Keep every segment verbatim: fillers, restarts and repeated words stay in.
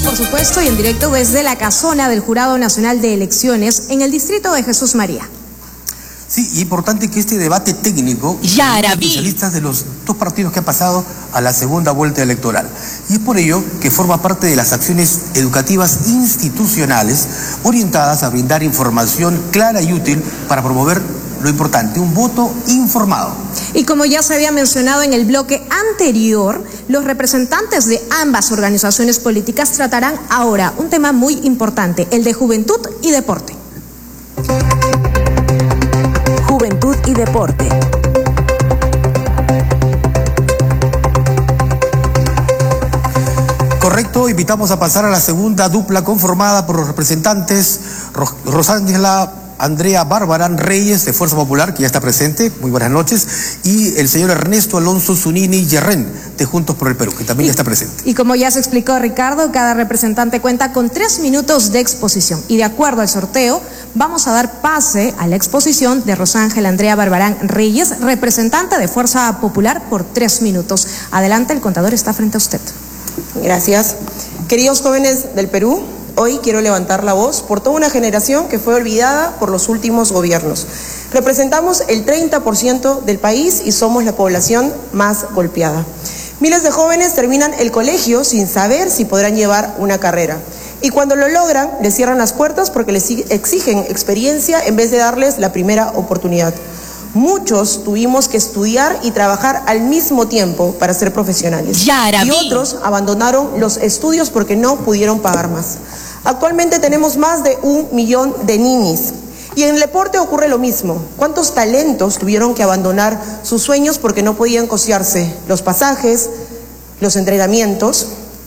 por supuesto, y en directo desde la casona del Jurado Nacional de Elecciones en el distrito de Jesús María. Sí, y importante que este debate técnico ya de especialistas de los dos partidos que han pasado a la segunda vuelta electoral. Y es por ello que forma parte de las acciones educativas institucionales orientadas a brindar información clara y útil para promover lo importante, un voto informado. Y como ya se había mencionado en el bloque anterior, los representantes de ambas organizaciones políticas tratarán ahora un tema muy importante, el de juventud y deporte. Juventud y deporte. Correcto, invitamos a pasar a la segunda dupla conformada por los representantes Ros Rosángela Andrea Barbarán Reyes, de Fuerza Popular, que ya está presente, muy buenas noches, y el señor Ernesto Alonso Zunini Yerren, de Juntos por el Perú, que también y, ya está presente. Y como ya se explicó Ricardo, cada representante cuenta con tres minutos de exposición, y de acuerdo al sorteo, vamos a dar pase a la exposición de Rosángela Andrea Barbarán Reyes, representante de Fuerza Popular, por tres minutos. Adelante, el contador está frente a usted. Gracias. Queridos jóvenes del Perú, hoy quiero levantar la voz por toda una generación que fue olvidada por los últimos gobiernos. Representamos el treinta por ciento del país y somos la población más golpeada. Miles de jóvenes terminan el colegio sin saber si podrán llevar una carrera. Y cuando lo logran, les cierran las puertas porque les exigen experiencia en vez de darles la primera oportunidad. Muchos tuvimos que estudiar y trabajar al mismo tiempo para ser profesionales. Y otros abandonaron los estudios porque no pudieron pagar más. Actualmente tenemos más de un millón de niñis. Y en el deporte ocurre lo mismo. ¿Cuántos talentos tuvieron que abandonar sus sueños porque no podían costearse los pasajes, los entrenamientos?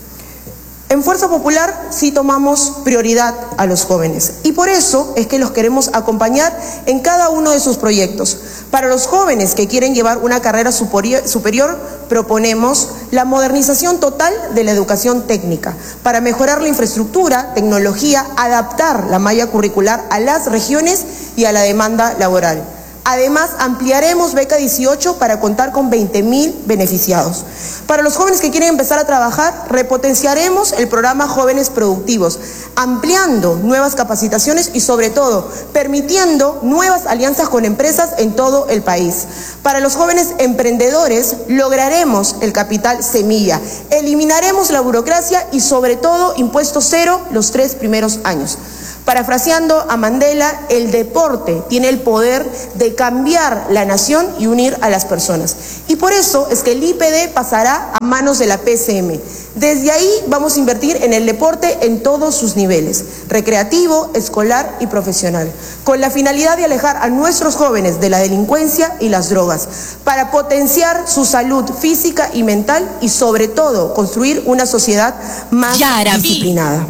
En Fuerza Popular sí tomamos prioridad a los jóvenes y por eso es que los queremos acompañar en cada uno de sus proyectos. Para los jóvenes que quieren llevar una carrera superior, superior, proponemos la modernización total de la educación técnica para mejorar la infraestructura, tecnología, adaptar la malla curricular a las regiones y a la demanda laboral. Además, ampliaremos Beca dieciocho para contar con veinte mil beneficiados. Para los jóvenes que quieren empezar a trabajar, repotenciaremos el programa Jóvenes Productivos, ampliando nuevas capacitaciones y, sobre todo, permitiendo nuevas alianzas con empresas en todo el país. Para los jóvenes emprendedores, lograremos el capital semilla, eliminaremos la burocracia y, sobre todo, impuesto cero los tres primeros años. Parafraseando a Mandela, el deporte tiene el poder de cambiar la nación y unir a las personas. Y por eso es que el I P D pasará a manos de la P C M. Desde ahí vamos a invertir en el deporte en todos sus niveles, recreativo, escolar y profesional, con la finalidad de alejar a nuestros jóvenes de la delincuencia y las drogas, para potenciar su salud física y mental y, sobre todo, construir una sociedad más disciplinada.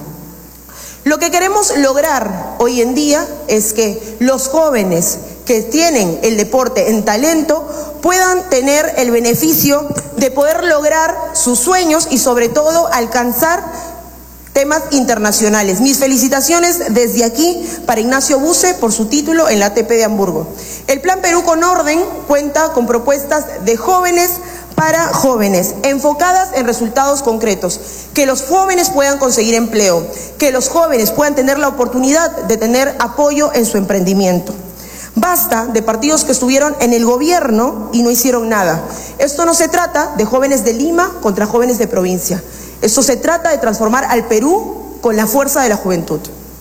Lo que queremos lograr hoy en día es que los jóvenes que tienen el deporte en talento puedan tener el beneficio de poder lograr sus sueños y, sobre todo, alcanzar temas internacionales. Mis felicitaciones desde aquí para Ignacio Buse por su título en la A T P de Hamburgo. El Plan Perú con Orden cuenta con propuestas de jóvenes para jóvenes, enfocadas en resultados concretos, que los jóvenes puedan conseguir empleo, que los jóvenes puedan tener la oportunidad de tener apoyo en su emprendimiento. Basta de partidos que estuvieron en el gobierno y no hicieron nada. Esto no se trata de jóvenes de Lima contra jóvenes de provincia. Esto se trata de transformar al Perú con la fuerza de la juventud.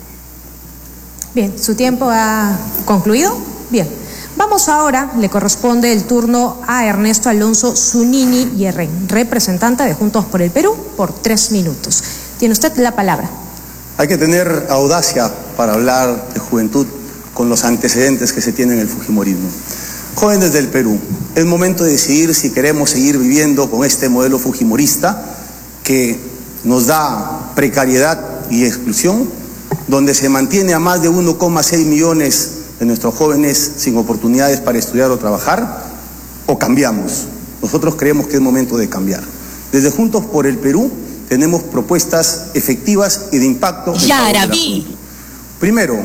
Bien, ¿su tiempo ha concluido? Bien. Vamos ahora, le corresponde el turno a Ernesto Alonso Zunini Yerren, representante de Juntos por el Perú, por tres minutos. Tiene usted la palabra. Hay que tener audacia para hablar de juventud con los antecedentes que se tienen en el fujimorismo. Jóvenes del Perú, es momento de decidir si queremos seguir viviendo con este modelo fujimorista que nos da precariedad y exclusión, donde se mantiene a más de uno coma seis millones de nuestros jóvenes sin oportunidades para estudiar o trabajar, o cambiamos. Nosotros creemos que es momento de cambiar. Desde Juntos por el Perú tenemos propuestas efectivas y de impacto. Primero,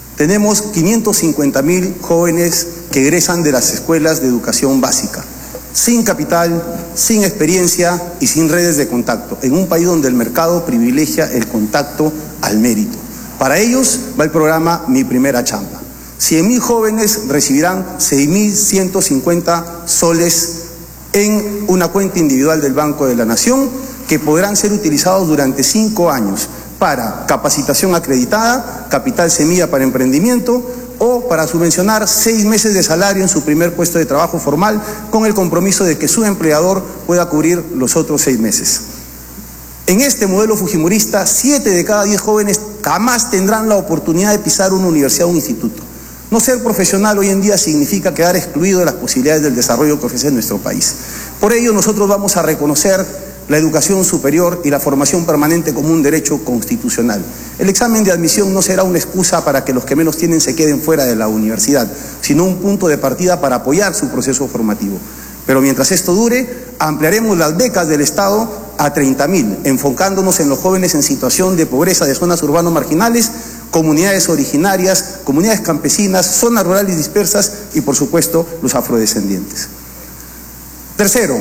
tenemos quinientos cincuenta mil jóvenes que egresan de las escuelas de educación básica. sin capital, sin experiencia y sin redes de contacto, en un país donde el mercado privilegia el contacto al mérito. Para ellos va el programa Mi Primera Chamba. cien mil jóvenes recibirán seis mil ciento cincuenta soles en una cuenta individual del Banco de la Nación, que podrán ser utilizados durante cinco años para capacitación acreditada, capital semilla para emprendimiento o para subvencionar seis meses de salario en su primer puesto de trabajo formal, con el compromiso de que su empleador pueda cubrir los otros seis meses. En este modelo fujimorista, siete de cada diez jóvenes jamás tendrán la oportunidad de pisar una universidad o un instituto. No ser profesional hoy en día significa quedar excluido de las posibilidades del desarrollo que ofrece nuestro país. Por ello, nosotros vamos a reconocer la educación superior y la formación permanente como un derecho constitucional. El examen de admisión no será una excusa para que los que menos tienen se queden fuera de la universidad, sino un punto de partida para apoyar su proceso formativo. Pero mientras esto dure, ampliaremos las becas del Estado a treinta mil, enfocándonos en los jóvenes en situación de pobreza de zonas urbanas marginales, comunidades originarias, comunidades campesinas, zonas rurales dispersas y, por supuesto, los afrodescendientes. Tercero,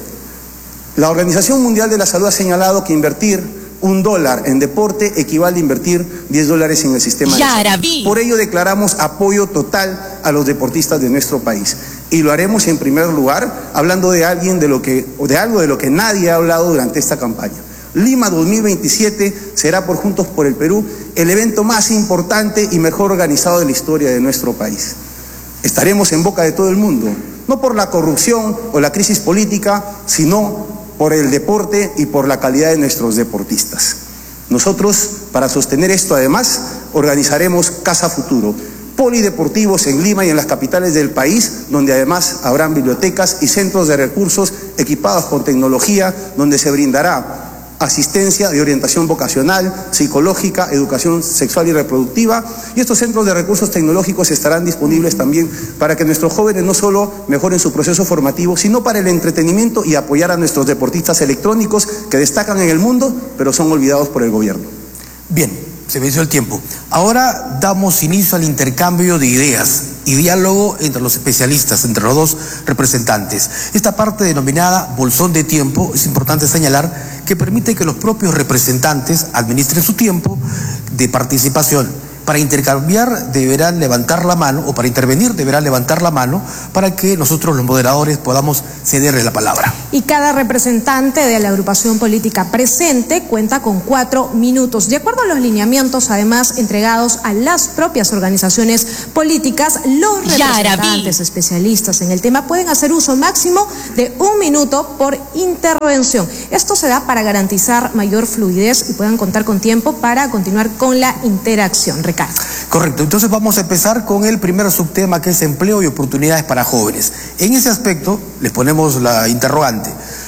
la Organización Mundial de la Salud ha señalado que invertir un dólar en deporte equivale a invertir diez dólares en el sistema de salud. Por ello declaramos apoyo total a los deportistas de nuestro país. Y lo haremos en primer lugar hablando de alguien de lo que, o de algo de lo que nadie ha hablado durante esta campaña. Lima dos mil veintisiete será por Juntos por el Perú el evento más importante y mejor organizado de la historia de nuestro país. Estaremos en boca de todo el mundo, no por la corrupción o la crisis política, sino por el deporte y por la calidad de nuestros deportistas. Nosotros, para sostener esto, además, organizaremos Casa Futuro, polideportivos en Lima y en las capitales del país, donde además habrán bibliotecas y centros de recursos equipados con tecnología, donde se brindará asistencia de orientación vocacional, psicológica, educación sexual y reproductiva, y estos centros de recursos tecnológicos estarán disponibles también para que nuestros jóvenes no solo mejoren su proceso formativo, sino para el entretenimiento y apoyar a nuestros deportistas electrónicos que destacan en el mundo, pero son olvidados por el gobierno. Bien, se venció el tiempo. Ahora damos inicio al intercambio de ideas y diálogo entre los especialistas, entre los dos representantes. Esta parte denominada bolsón de tiempo es importante señalar que permite que los propios representantes administren su tiempo de participación. Para intercambiar deberán levantar la mano, o para intervenir deberán levantar la mano, para que nosotros los moderadores podamos cederle la palabra. Y cada representante de la agrupación política presente cuenta con cuatro minutos. De acuerdo a los lineamientos, además, entregados a las propias organizaciones políticas, los representantes especialistas en el tema pueden hacer uso máximo de un minuto por intervención. Esto se da para garantizar mayor fluidez y puedan contar con tiempo para continuar con la interacción. Ricardo. Correcto, entonces vamos a empezar con el primer subtema, que es empleo y oportunidades para jóvenes. En ese aspecto les ponemos la interrogante.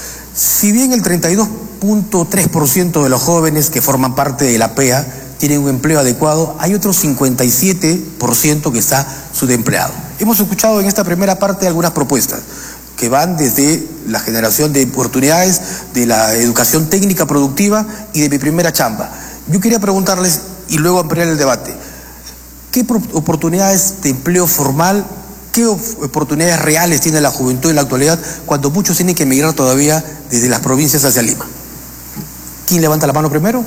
Si bien el treinta y dos punto tres por ciento de los jóvenes que forman parte de la P E A tienen un empleo adecuado, hay otro cincuenta y siete por ciento que está subempleado. Hemos escuchado en esta primera parte algunas propuestas que van desde la generación de oportunidades, de la educación técnica productiva y de Mi Primera Chamba. Yo quería preguntarles, y luego ampliar el debate, ¿qué oportunidades de empleo formal, qué oportunidades reales tiene la juventud en la actualidad cuando muchos tienen que emigrar todavía desde las provincias hacia Lima? ¿Quién levanta la mano primero?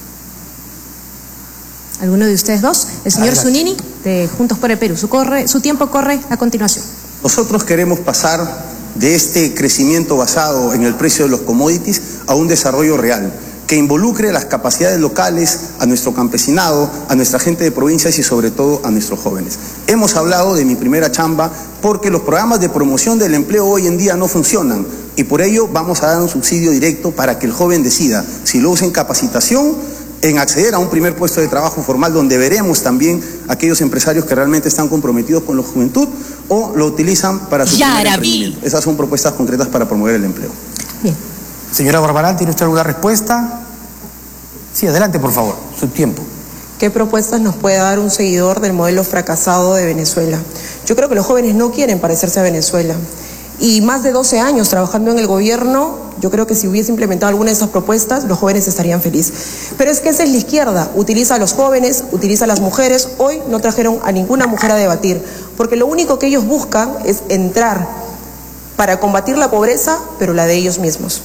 ¿Alguno de ustedes dos? El señor Adelante. Zunini, de Juntos por el Perú. Su, corre, su tiempo corre a continuación. Nosotros queremos pasar de este crecimiento basado en el precio de los commodities a un desarrollo real, que involucre las capacidades locales, a nuestro campesinado, a nuestra gente de provincias y sobre todo a nuestros jóvenes. Hemos hablado de Mi Primera Chamba porque los programas de promoción del empleo hoy en día no funcionan y por ello vamos a dar un subsidio directo para que el joven decida si lo usa en capacitación, en acceder a un primer puesto de trabajo formal, donde veremos también aquellos empresarios que realmente están comprometidos con la juventud o lo utilizan para su primer emprendimiento. Esas son propuestas concretas para promover el empleo. Bien. Señora Barbarán, ¿tiene usted alguna respuesta? Sí, adelante, por favor, su tiempo. ¿Qué propuestas nos puede dar un seguidor del modelo fracasado de Venezuela? Yo creo que los jóvenes no quieren parecerse a Venezuela. Y más de doce años trabajando en el gobierno, yo creo que si hubiese implementado alguna de esas propuestas, los jóvenes estarían felices. Pero es que esa es la izquierda, utiliza a los jóvenes, utiliza a las mujeres. Hoy no trajeron a ninguna mujer a debatir, porque lo único que ellos buscan es entrar para combatir la pobreza, pero la de ellos mismos.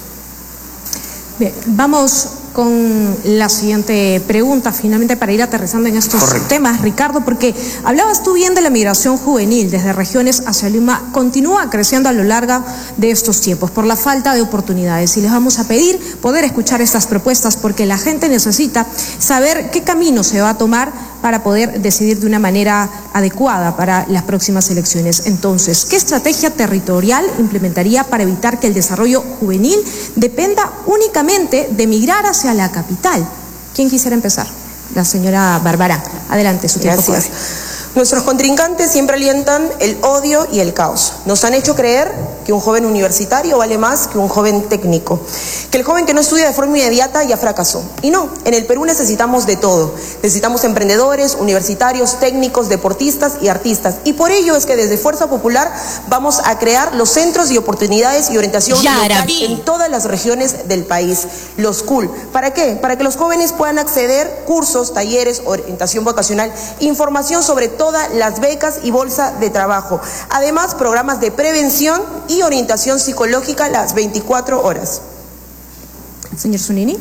Bien, vamos con la siguiente pregunta, finalmente, para ir aterrizando en estos Correcto. temas, Ricardo, porque hablabas tú bien de la migración juvenil desde regiones hacia Lima, continúa creciendo a lo largo de estos tiempos por la falta de oportunidades, y les vamos a pedir poder escuchar estas propuestas porque la gente necesita saber qué camino se va a tomar para poder decidir de una manera adecuada para las próximas elecciones. Entonces, ¿qué estrategia territorial implementaría para evitar que el desarrollo juvenil dependa únicamente de migrar hacia la capital? ¿Quién quisiera empezar? La señora Barbarán. Adelante, su tiempo. Gracias. Nuestros contrincantes siempre alientan el odio y el caos. Nos han hecho creer que un joven universitario vale más que un joven técnico, que el joven que no estudia de forma inmediata ya fracasó. Y no, en el Perú necesitamos de todo. Necesitamos emprendedores, universitarios, técnicos, deportistas y artistas. Y por ello es que desde Fuerza Popular vamos a crear los centros de oportunidades y orientación local en todas las regiones del país, los C U L. ¿Para qué? Para que los jóvenes puedan acceder a cursos, talleres, orientación vocacional, información sobre todas las becas y bolsa de trabajo. Además, programas de prevención y orientación psicológica las veinticuatro horas. Señor Zunini.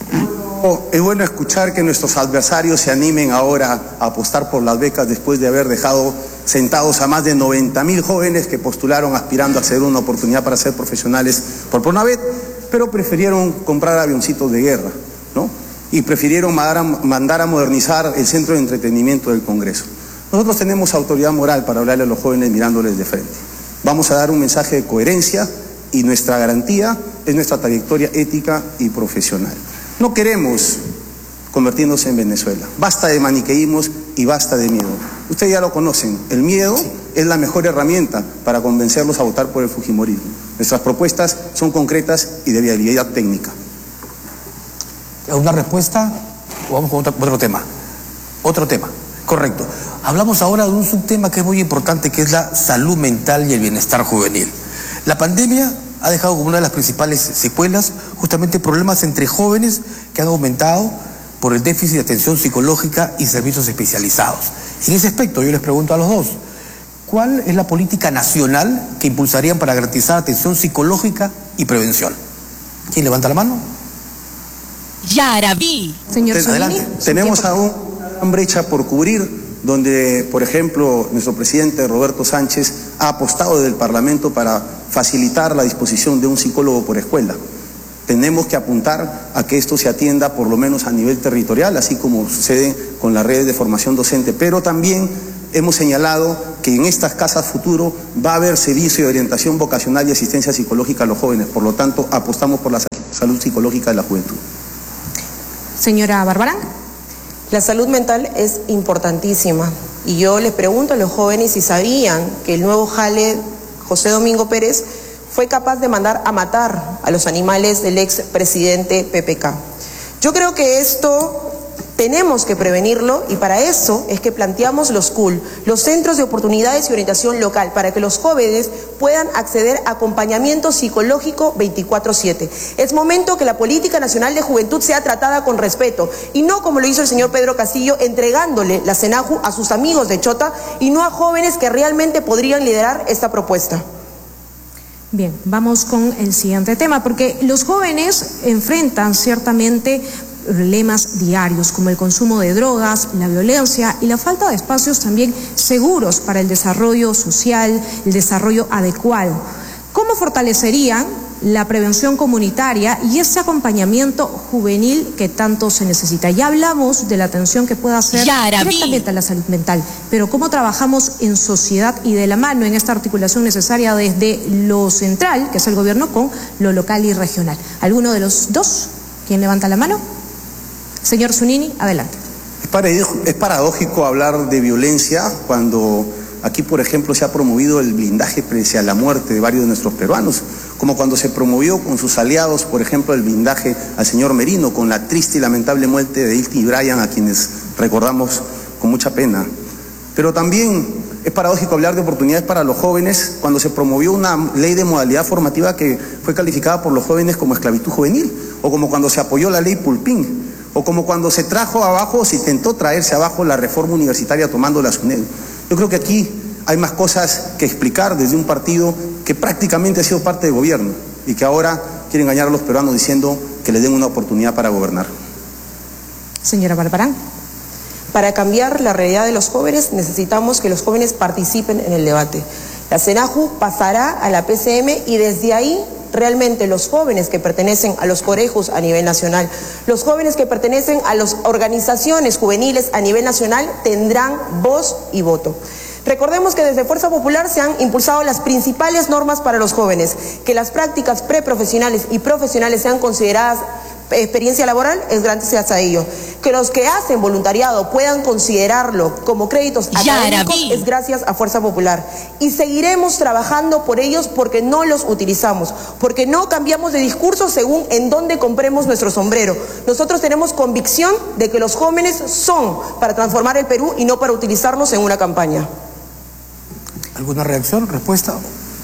Es bueno escuchar que nuestros adversarios se animen ahora a apostar por las becas después de haber dejado sentados a más de noventa mil jóvenes que postularon aspirando a hacer una oportunidad para ser profesionales por Pronavet, pero prefirieron comprar avioncitos de guerra, ¿no? Y prefirieron mandar a, mandar a modernizar el centro de entretenimiento del Congreso. Nosotros tenemos autoridad moral para hablarle a los jóvenes mirándoles de frente. Vamos a dar un mensaje de coherencia y nuestra garantía es nuestra trayectoria ética y profesional. No queremos convertirnos en Venezuela. Basta de maniqueísmos y basta de miedo. Ustedes ya lo conocen. El miedo es la mejor herramienta para convencerlos a votar por el fujimorismo. Nuestras propuestas son concretas y de viabilidad técnica. ¿Una respuesta? O vamos con otro, otro tema. Otro tema. Correcto. Hablamos ahora de un subtema que es muy importante, que es la salud mental y el bienestar juvenil. La pandemia ha dejado como una de las principales secuelas justamente problemas entre jóvenes que han aumentado por el déficit de atención psicológica y servicios especializados. En ese aspecto yo les pregunto a los dos, ¿cuál es la política nacional que impulsarían para garantizar atención psicológica y prevención? ¿Quién levanta la mano? Yaraví. Señor Zunini. Tenemos aún una brecha por cubrir, donde, por ejemplo, nuestro presidente Roberto Sánchez ha apostado desde el Parlamento para facilitar la disposición de un psicólogo por escuela. Tenemos que apuntar a que esto se atienda por lo menos a nivel territorial, así como sucede con las redes de formación docente, pero también hemos señalado que en estas casas futuro va a haber servicio de orientación vocacional y asistencia psicológica a los jóvenes, por lo tanto apostamos por la salud psicológica de la juventud. Señora Barbarán. La salud mental es importantísima y yo les pregunto a los jóvenes si sabían que el nuevo jale José Domingo Pérez fue capaz de mandar a matar a los animales del ex presidente P P K. Yo creo que esto tenemos que prevenirlo y para eso es que planteamos los C U L, los Centros de Oportunidades y Orientación Local, para que los jóvenes puedan acceder a acompañamiento psicológico veinticuatro siete. Es momento que la política nacional de juventud sea tratada con respeto y no como lo hizo el señor Pedro Castillo, entregándole la SENAJU a sus amigos de Chota y no a jóvenes que realmente podrían liderar esta propuesta. Bien, vamos con el siguiente tema, porque los jóvenes enfrentan ciertamente problemas diarios como el consumo de drogas, la violencia y la falta de espacios también seguros para el desarrollo social, el desarrollo adecuado. ¿Cómo fortalecerían la prevención comunitaria y ese acompañamiento juvenil que tanto se necesita? Ya hablamos de la atención que pueda hacer directamente a la salud mental, pero ¿cómo trabajamos en sociedad y de la mano en esta articulación necesaria desde lo central, que es el gobierno, con lo local y regional? ¿Alguno de los dos? ¿Quién levanta la mano? Señor Zunini, adelante. Es paradójico hablar de violencia cuando aquí, por ejemplo, se ha promovido el blindaje frente a la muerte de varios de nuestros peruanos, como cuando se promovió con sus aliados, por ejemplo, el blindaje al señor Merino, con la triste y lamentable muerte de Ilti y Brian, a quienes recordamos con mucha pena. Pero también es paradójico hablar de oportunidades para los jóvenes cuando se promovió una ley de modalidad formativa que fue calificada por los jóvenes como esclavitud juvenil, o como cuando se apoyó la ley Pulpín, o como cuando se trajo abajo, o se intentó traerse abajo la reforma universitaria tomando la SUNEDU. Yo creo que aquí hay más cosas que explicar desde un partido que prácticamente ha sido parte del gobierno y que ahora quiere engañar a los peruanos diciendo que le den una oportunidad para gobernar. Señora Barbarán. Para cambiar la realidad de los jóvenes necesitamos que los jóvenes participen en el debate. La SENAJU pasará a la P C M y desde ahí realmente los jóvenes que pertenecen a los corejos a nivel nacional, los jóvenes que pertenecen a las organizaciones juveniles a nivel nacional tendrán voz y voto. Recordemos que desde Fuerza Popular se han impulsado las principales normas para los jóvenes, que las prácticas preprofesionales y profesionales sean consideradas experiencia laboral es gracias a ello. Que los que hacen voluntariado puedan considerarlo como créditos académicos es gracias a Fuerza Popular. Y seguiremos trabajando por ellos porque no los utilizamos, porque no cambiamos de discurso según en dónde compremos nuestro sombrero. Nosotros tenemos convicción de que los jóvenes son para transformar el Perú y no para utilizarlos en una campaña. ¿Alguna reacción, respuesta?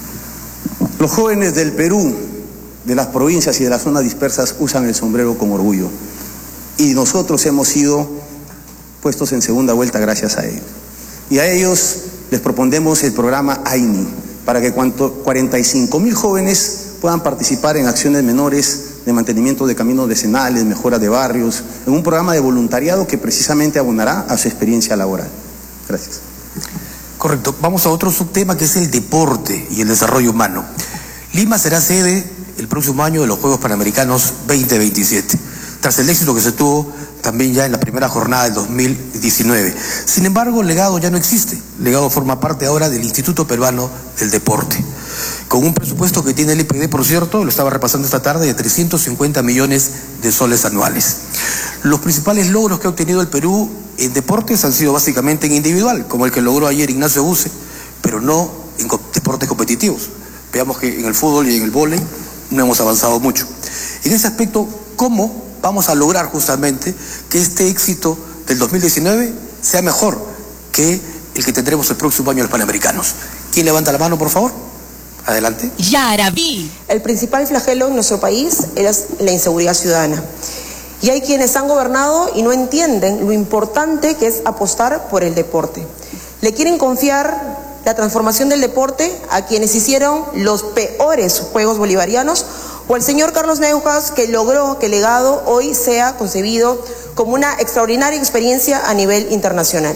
Los jóvenes del Perú, de las provincias y de las zonas dispersas, usan el sombrero con orgullo. Y nosotros hemos sido puestos en segunda vuelta gracias a ellos. Y a ellos les proponemos el programa A I N I, para que cuarenta y cinco mil jóvenes puedan participar en acciones menores de mantenimiento de caminos vecinales, mejora de barrios, en un programa de voluntariado que precisamente abonará a su experiencia laboral. Gracias. Correcto. Vamos a otro subtema que es el deporte y el desarrollo humano. Lima será sede el próximo año de los Juegos Panamericanos veinte veintisiete, tras el éxito que se tuvo también ya en la primera jornada del dos mil diecinueve. Sin embargo, Legado ya no existe. Legado forma parte ahora del Instituto Peruano del Deporte, con un presupuesto que tiene el I P D, por cierto, lo estaba repasando esta tarde, de trescientos cincuenta millones de soles anuales. Los principales logros que ha obtenido el Perú en deportes han sido básicamente en individual, como el que logró ayer Ignacio Buse, pero no en deportes competitivos. Veamos que en el fútbol y en el vóley no hemos avanzado mucho. En ese aspecto, ¿cómo vamos a lograr justamente que este éxito del dos mil diecinueve sea mejor que el que tendremos el próximo año en los Panamericanos? ¿Quién levanta la mano, por favor? Adelante. Yaraví. El principal flagelo en nuestro país es la inseguridad ciudadana. Y hay quienes han gobernado y no entienden lo importante que es apostar por el deporte. Le quieren confiar la transformación del deporte a quienes hicieron los peores Juegos Bolivarianos, o al señor Carlos Neuhaus, que logró que Legado hoy sea concebido como una extraordinaria experiencia a nivel internacional.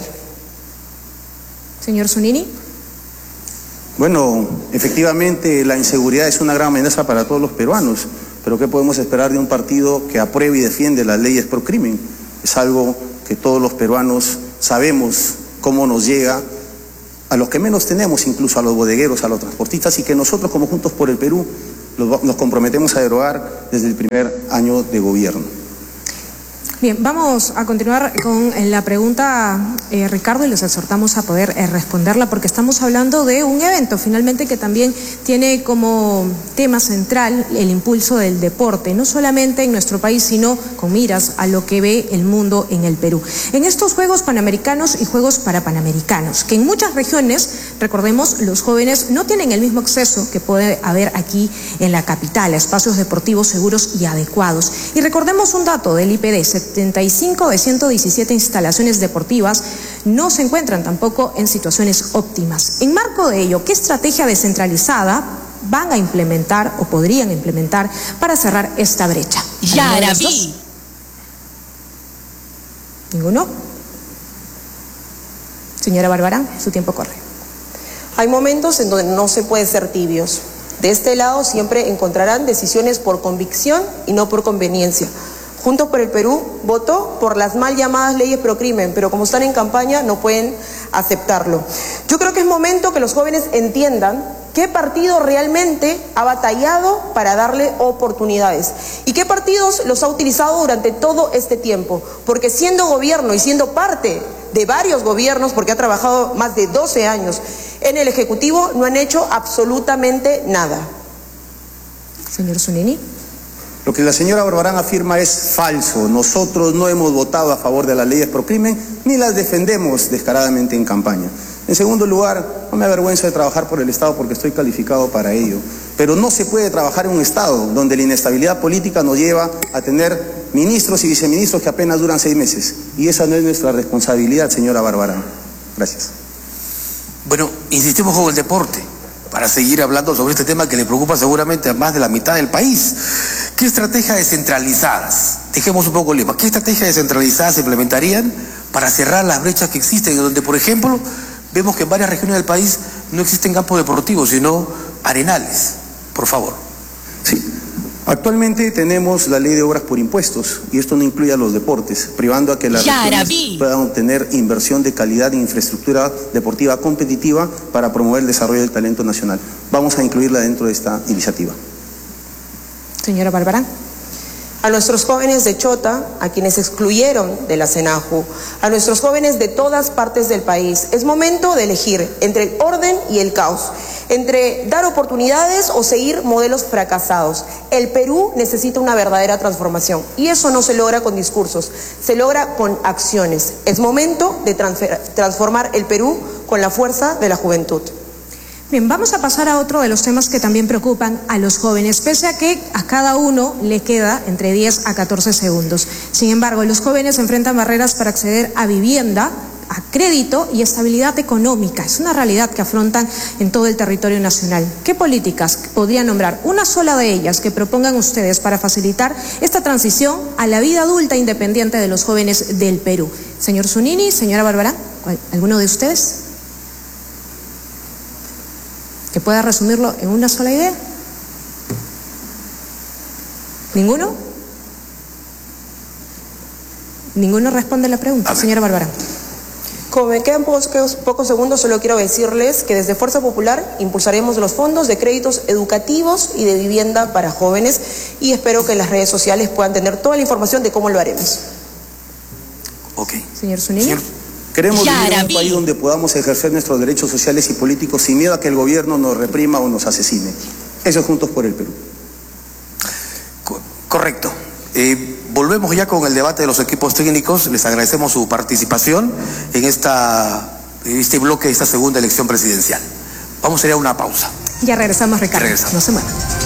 Señor Zunini. Bueno, efectivamente la inseguridad es una gran amenaza para todos los peruanos, pero ¿qué podemos esperar de un partido que apruebe y defiende las leyes pro crimen? Es algo que todos los peruanos sabemos cómo nos llega a los que menos tenemos, incluso a los bodegueros, a los transportistas, y que nosotros como Juntos por el Perú nos comprometemos a derogar desde el primer año de gobierno. Bien, vamos a continuar con la pregunta, eh, Ricardo, y los exhortamos a poder eh, responderla, porque estamos hablando de un evento finalmente que también tiene como tema central el impulso del deporte, no solamente en nuestro país, sino con miras a lo que ve el mundo en el Perú. En estos Juegos Panamericanos y Juegos Parapanamericanos, que en muchas regiones, recordemos, los jóvenes no tienen el mismo acceso que puede haber aquí en la capital, a espacios deportivos seguros y adecuados. Y recordemos un dato del I P D, setenta y cinco de ciento diecisiete instalaciones deportivas no se encuentran tampoco en situaciones óptimas. En marco de ello, ¿qué estrategia descentralizada van a implementar o podrían implementar para cerrar esta brecha? Yaraví. ¿Ninguno? Señora Barbarán, su tiempo corre. Hay momentos en donde no se puede ser tibios. De este lado siempre encontrarán decisiones por convicción y no por conveniencia. Juntos por el Perú votó por las mal llamadas leyes pro crimen, pero como están en campaña no pueden aceptarlo. Yo creo que es momento que los jóvenes entiendan qué partido realmente ha batallado para darle oportunidades y qué partidos los ha utilizado durante todo este tiempo, porque siendo gobierno y siendo parte de varios gobiernos, porque ha trabajado más de doce años en el Ejecutivo, no han hecho absolutamente nada. Señor Zunini. Lo que la señora Barbarán afirma es falso. Nosotros no hemos votado a favor de las leyes pro crimen ni las defendemos descaradamente en campaña. En segundo lugar, no me avergüenzo de trabajar por el Estado porque estoy calificado para ello. Pero no se puede trabajar en un Estado donde la inestabilidad política nos lleva a tener ministros y viceministros que apenas duran seis meses. Y esa no es nuestra responsabilidad, señora Barbarán. Gracias. Bueno, insistimos con el deporte, para seguir hablando sobre este tema que le preocupa seguramente a más de la mitad del país. ¿Qué estrategias descentralizadas? Dejemos un poco Lima. ¿Qué estrategias descentralizadas se implementarían para cerrar las brechas que existen, donde, por ejemplo, vemos que en varias regiones del país no existen campos deportivos, sino arenales? Por favor. Sí. Actualmente tenemos la ley de obras por impuestos y esto no incluye a los deportes, privando a que las regiones puedan obtener inversión de calidad en infraestructura deportiva competitiva para promover el desarrollo del talento nacional. Vamos a incluirla dentro de esta iniciativa. Señora Barbarán. A nuestros jóvenes de Chota, a quienes excluyeron de la SENAJU, a nuestros jóvenes de todas partes del país, es momento de elegir entre el orden y el caos, entre dar oportunidades o seguir modelos fracasados. El Perú necesita una verdadera transformación y eso no se logra con discursos, se logra con acciones. Es momento de transformar el Perú con la fuerza de la juventud. Bien, vamos a pasar a otro de los temas que también preocupan a los jóvenes, pese a que a cada uno le queda entre diez a catorce segundos. Sin embargo, los jóvenes enfrentan barreras para acceder a vivienda, a crédito y estabilidad económica. Es una realidad que afrontan en todo el territorio nacional. ¿Qué políticas podrían nombrar? Una sola de ellas que propongan ustedes para facilitar esta transición a la vida adulta independiente de los jóvenes del Perú. Señor Zunini, señora Barbarán, ¿alguno de ustedes que pueda resumirlo en una sola idea? ¿Ninguno? ¿Ninguno responde la pregunta? Señora Barbarán. Como me quedan pocos, pocos segundos, solo quiero decirles que desde Fuerza Popular impulsaremos los fondos de créditos educativos y de vivienda para jóvenes y espero que en las redes sociales puedan tener toda la información de cómo lo haremos. Ok. Señor Zunini. Señor. Queremos vivir en un país donde podamos ejercer nuestros derechos sociales y políticos sin miedo a que el gobierno nos reprima o nos asesine. Eso es Juntos por el Perú. Co- correcto. Eh, volvemos ya con el debate de los equipos técnicos. Les agradecemos su participación en esta, en este bloque de esta segunda elección presidencial. Vamos a ir a una pausa. Ya regresamos, Ricardo. Regresamos. No se muevan.